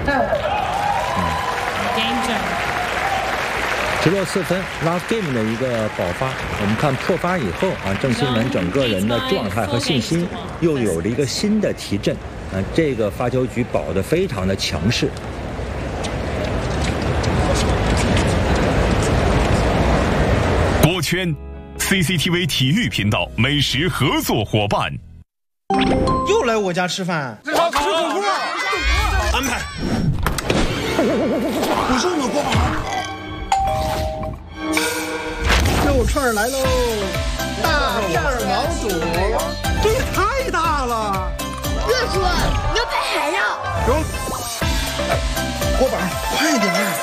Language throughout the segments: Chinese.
16-4分 ，last game 的一个爆发。我们看破发以后啊，郑钦文整个人的状态和信心又有了一个新的提振啊，这个发球局保得非常的强势。 锅圈 ，CCTV 体育频道美食合作伙伴。 又来我家吃饭， 吃火锅， 安排。不是我锅巴。肉串来喽，大片毛肚，这也太大了。 哥说要拍海料。 中，锅巴，快点儿！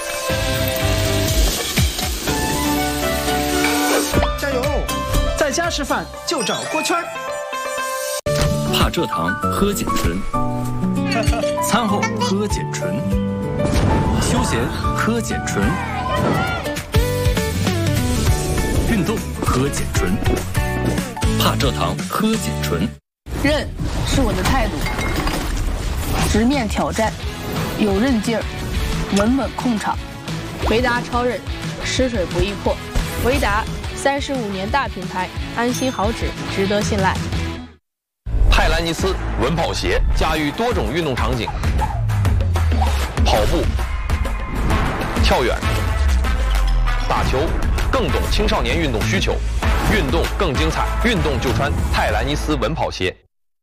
加油！在家吃饭就找锅圈。 怕蔗糖喝碱醇，餐后喝碱醇，休闲喝碱醇，运动喝碱醇，怕蔗糖喝碱醇。 韧是我的态度，直面挑战，有韧劲儿，稳稳控场。维达超韧，吃水不易破。维达35年大品牌，安心好纸，值得信赖。 泰兰尼斯稳跑鞋驾驭多种运动场景，跑步、跳远、打球，更懂青少年运动需求，运动更精彩，运动就穿泰兰尼斯稳跑鞋。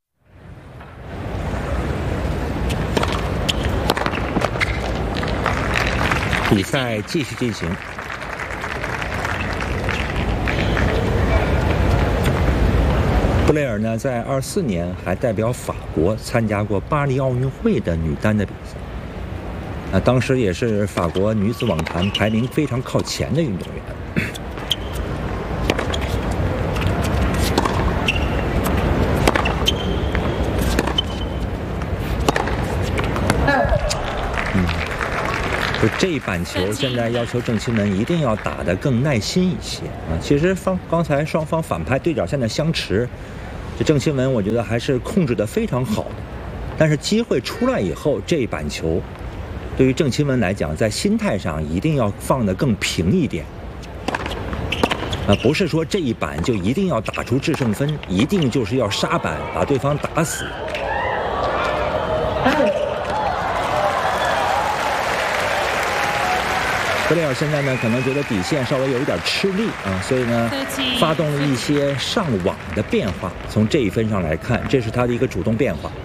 比赛继续进行。布雷尔呢，在24年还代表法国参加过巴黎奥运会的女单的比赛，当时也是法国女子网坛排名非常靠前的运动员。就这一板球，现在要求郑钦文一定要打得更耐心一些啊！其实刚才双方反拍对角线的相持，这郑钦文我觉得还是控制得非常好的。但是机会出来以后，这一板球对于郑钦文来讲，在心态上一定要放得更平一点啊！不是说这一板就一定要打出制胜分，一定就是要杀板把对方打死。布雷尔现在呢，可能觉得底线稍微有一点吃力啊，所以呢，发动了一些上网的变化。从这一分上来看，这是他的一个主动变化。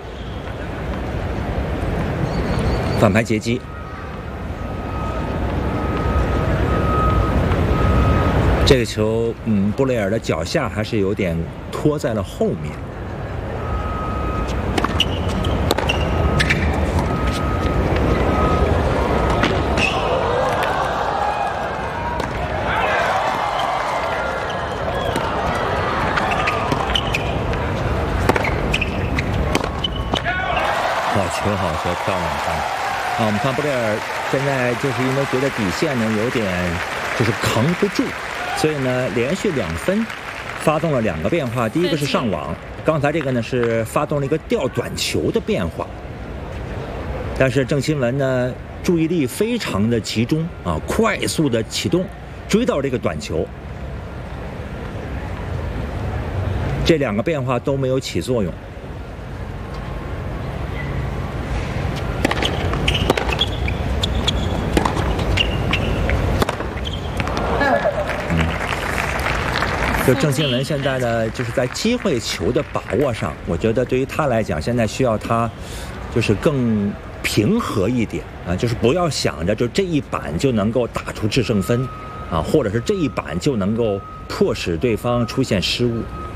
反拍截击，这个球，布雷尔的脚下还是有点拖在了后面。好球，漂亮啊！我们看布雷尔现在就是因为觉得底线呢有点就是扛不住，所以呢连续2分发动了2个变化。第一个是上网，刚才这个呢是发动了一个吊短球的变化。但是郑钦文呢注意力非常的集中啊，快速的启动追到这个短球。这2个变化都没有起作用。就郑钦文现在呢，就是在机会球的把握上，我觉得对于他来讲，现在需要他就是更平和一点啊，就是不要想着就这一板就能够打出制胜分啊，或者是这一板就能够迫使对方出现失误。